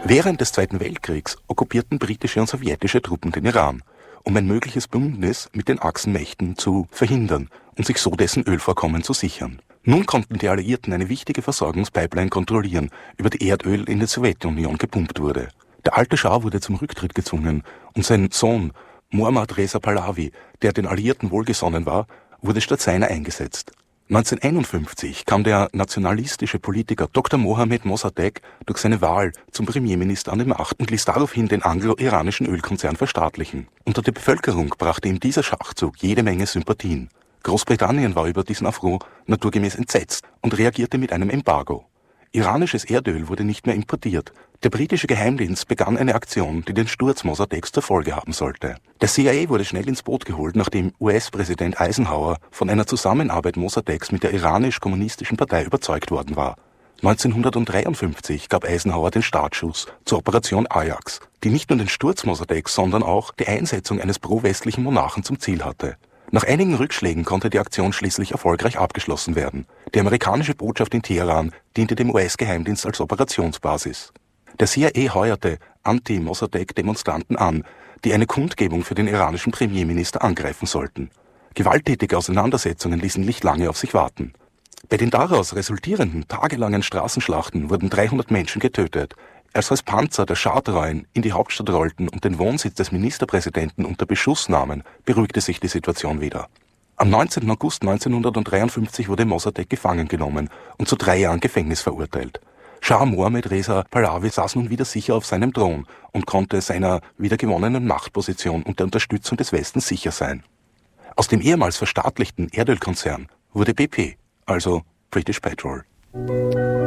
Während des Zweiten Weltkriegs okkupierten britische und sowjetische Truppen den Iran, um ein mögliches Bündnis mit den Achsenmächten zu verhindern und sich so dessen Ölvorkommen zu sichern. Nun konnten die Alliierten eine wichtige Versorgungspipeline kontrollieren, über die Erdöl in die Sowjetunion gepumpt wurde. Der alte Schah wurde zum Rücktritt gezwungen und sein Sohn Mohammad Reza Pahlavi, der den Alliierten wohlgesonnen war, wurde statt seiner eingesetzt. 1951 kam der nationalistische Politiker Dr. Mohammad Mossadegh durch seine Wahl zum Premierminister an die Macht und ließ daraufhin den anglo-iranischen Ölkonzern verstaatlichen. Unter der Bevölkerung brachte ihm dieser Schachzug jede Menge Sympathien. Großbritannien war über diesen Affront naturgemäß entsetzt und reagierte mit einem Embargo. Iranisches Erdöl wurde nicht mehr importiert. Der britische Geheimdienst begann eine Aktion, die den Sturz Mossadeghs zur Folge haben sollte. Der CIA wurde schnell ins Boot geholt, nachdem US-Präsident Eisenhower von einer Zusammenarbeit Mossadeghs mit der iranisch-kommunistischen Partei überzeugt worden war. 1953 gab Eisenhower den Startschuss zur Operation Ajax, die nicht nur den Sturz Mossadeghs, sondern auch die Einsetzung eines pro-westlichen Monarchen zum Ziel hatte. Nach einigen Rückschlägen konnte die Aktion schließlich erfolgreich abgeschlossen werden. Die amerikanische Botschaft in Teheran diente dem US-Geheimdienst als Operationsbasis. Der CIA heuerte Anti-Mossadegh-Demonstranten an, die eine Kundgebung für den iranischen Premierminister angreifen sollten. Gewalttätige Auseinandersetzungen ließen nicht lange auf sich warten. Bei den daraus resultierenden tagelangen Straßenschlachten wurden 300 Menschen getötet. Als Panzer der Schah-Treuen in die Hauptstadt rollten und den Wohnsitz des Ministerpräsidenten unter Beschuss nahmen, beruhigte sich die Situation wieder. Am 19. August 1953 wurde Mossadegh gefangen genommen und zu 3 Jahren Gefängnis verurteilt. Schah Mohammad Reza Pahlavi saß nun wieder sicher auf seinem Thron und konnte seiner wiedergewonnenen Machtposition und der Unterstützung des Westens sicher sein. Aus dem ehemals verstaatlichten Erdölkonzern wurde BP, also British Petrol.